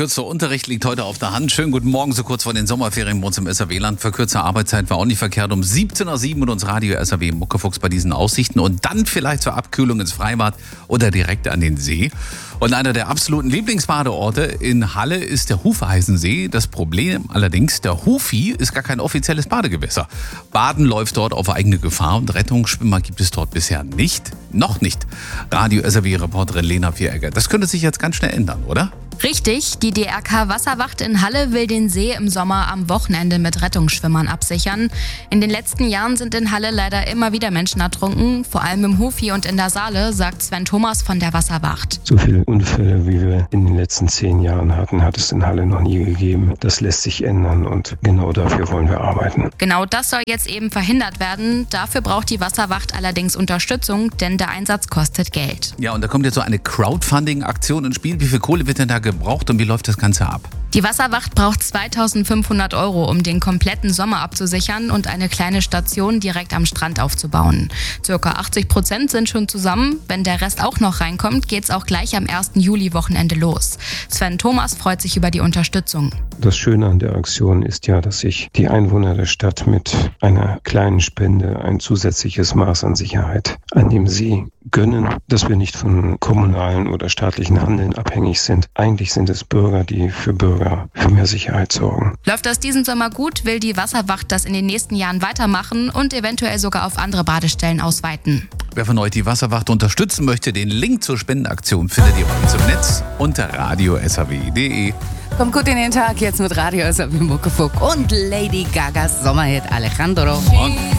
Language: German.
Verkürzter Unterricht liegt heute auf der Hand. Schönen guten Morgen, so kurz vor den Sommerferien bei uns im SAW-Land. Verkürzte Arbeitszeit war auch nicht verkehrt. Um 17.07 Uhr mit uns Radio SAW Muckefuchs bei diesen Aussichten und dann vielleicht zur Abkühlung ins Freibad oder direkt an den See. Und einer der absoluten Lieblingsbadeorte in Halle ist der Hufeisensee. Das Problem allerdings, der Hufi ist gar kein offizielles Badegewässer. Baden läuft dort auf eigene Gefahr und Rettungsschwimmer gibt es dort bisher nicht. Noch nicht. Radio SAW-Reporterin Lena Vieregger. Das könnte sich jetzt ganz schnell ändern, oder? Richtig, die DRK Wasserwacht in Halle will den See im Sommer am Wochenende mit Rettungsschwimmern absichern. In den letzten Jahren sind in Halle leider immer wieder Menschen ertrunken, vor allem im Hufi und in der Saale, sagt Sven Thomas von der Wasserwacht. So viele Unfälle, wie wir in den letzten 10 Jahren hatten, hat es in Halle noch nie gegeben. Das lässt sich ändern und genau dafür wollen wir arbeiten. Genau das soll jetzt eben verhindert werden. Dafür braucht die Wasserwacht allerdings Unterstützung, denn der Einsatz kostet Geld. Ja, und da kommt jetzt so eine Crowdfunding-Aktion ins Spiel. Wie viel Kohle wird denn da gebraucht und wie läuft das Ganze ab? Die Wasserwacht braucht 2.500 €, um den kompletten Sommer abzusichern und eine kleine Station direkt am Strand aufzubauen. Circa 80% sind schon zusammen. Wenn der Rest auch noch reinkommt, geht's auch gleich am 1. Juli-Wochenende los. Sven Thomas freut sich über die Unterstützung. Das Schöne an der Aktion ist ja, dass sich die Einwohner der Stadt mit einer kleinen Spende ein zusätzliches Maß an Sicherheit an dem See gönnen, dass wir nicht von kommunalen oder staatlichen Handeln abhängig sind. Eigentlich sind es Bürger, die für mehr Sicherheit sorgen. Läuft das diesen Sommer gut, will die Wasserwacht das in den nächsten Jahren weitermachen und eventuell sogar auf andere Badestellen ausweiten. Wer von euch die Wasserwacht unterstützen möchte, den Link zur Spendenaktion findet ihr bei uns im Netz unter radiosaw.de. Kommt gut in den Tag jetzt mit Radio SAW Muckefuchs und Lady Gagas Sommerhit Alejandro. Und